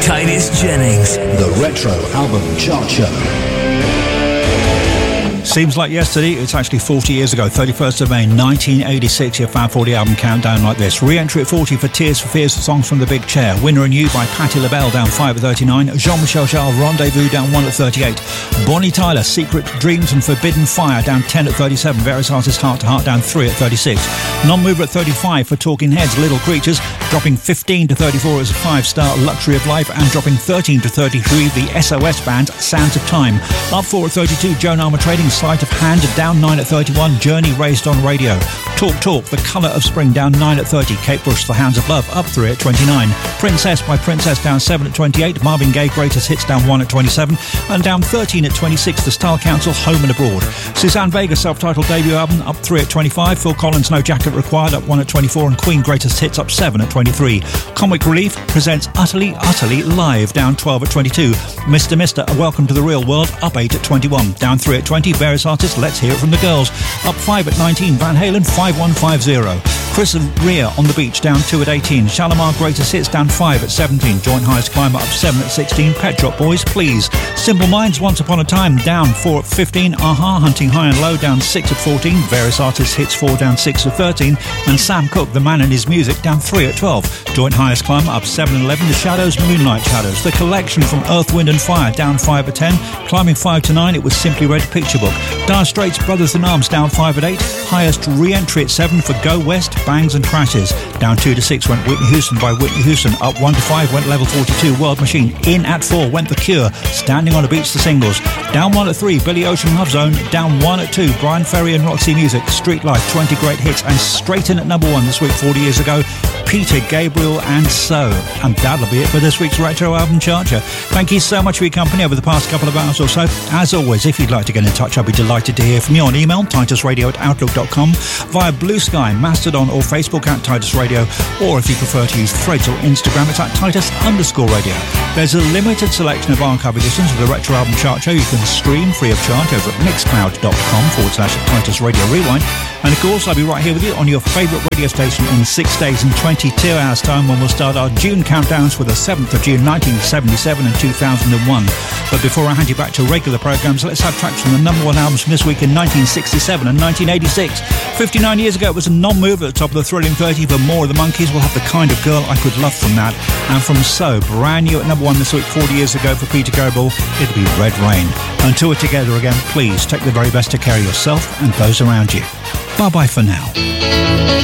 Titus Jennings. The Retro Album Chart Show. Seems like yesterday, it's actually 40 years ago, 31st of May 1986, your Fab 40 album countdown like this. Re-entry at 40 for Tears for Fears, songs from The Big Chair. Winner and You by Patti LaBelle, down 5 at 39. Jean-Michel Jarre, Rendezvous, down 1 at 38. Bonnie Tyler, Secret Dreams and Forbidden Fire, down 10 at 37. Various artists, Heart to Heart, down 3 at 36. Non-mover at 35 for Talking Heads, Little Creatures, dropping 15 to 34 as a 5-star, Luxury of Life, and dropping 13 to 33, the SOS Band, Sounds of Time. Up 4 at 32, Joan Armatrading, Sleight of Hand, down 9 at 31, Journey, Raised on Radio. Talk, The Colour of Spring, down 9 at 30, Kate Bush, The Hounds of Love, up 3 at 29, Princess by Princess, down 7 at 28, Marvin Gaye, Greatest Hits, down 1 at 27, and down 13 at 26, The Style Council, Home and Abroad. Suzanne Vega, self-titled debut album, up 3 at 25, Phil Collins, No Jacket Required, up 1 at 24, and Queen, Greatest Hits, up 7 at 23. Comic Relief presents Utterly Live, down 12 at 22, Mr. Welcome to the Real World, up 8 at 21, down 3 at 20, various artists, Let's Hear It From the Girls, up 5 at 19, Van Halen, 5150. Chris Rea, On the Beach, down 2 at 18, Shalimar, Greatest Hits, down 5 at 17, Joint Highest Climber, up 7 at 16, Pet Shop Boys, Please. Simple Minds, Once Upon a Time, down 4 at 15, Aha, Hunting High and Low, down 6 at 14, various artists, Hits 4, down 6 at 13, and Sam Cooke, The Man and His Music, down 3 at 12, Joint Highest Climber, up 7 at 11, The Shadows, Moonlight Shadows, The Collection from Earth, Wind and Fire, down 5 at 10, climbing 5 to 9, it was Simply Red Picture Book. Dire Straits, Brothers in Arms, down 5 at 8, highest re-entry at 7 for Go West, Bangs and Crashes, down 2 to 6 went Whitney Houston by Whitney Houston, up 1 to 5 went Level 42, World Machine, in at 4 went The Cure, Standing on a Beach, the singles, down 1 at 3, Billy Ocean, Love Zone, down 1 at 2, Brian Ferry and Roxy Music, Street Life, 20 great hits, and straight in at number 1 this week 40 years ago, Peter Gabriel and So. And that'll be it for this week's Retro Album Chart Show. Thank you so much for your company over the past couple of hours or so. As always, if you'd like to get in touch, I'll be delighted to hear from you on email, titusradio@outlook.com, via Blue Sky, Mastodon or Facebook at Titus Radio, or if you prefer to use Threads or Instagram, it's at Titus_radio. There's a limited selection of archive editions of the Retro Album Chart Show you can stream free of charge over at mixcloud.com/Titus Radio Rewind. And of course, I'll be right here with you on your favourite radio station in 6 days and 22 hours time when we'll start our June countdowns for the 7th of June 1977 and 2001. But before I hand you back to regular programmes, let's have tracks from the number 1 albums from this week in 1967 and 1986. 59 years ago, it was a non-mover at the top of the Thrilling 30 for More of the Monkees. We'll have The Kind of Girl I Could Love from that. And from So, brand new at number 1 this week, 40 years ago for Peter Gabriel, it'll be Red Rain. Until we're together again, please take the very best to care of yourself and those around you. Bye-bye for now.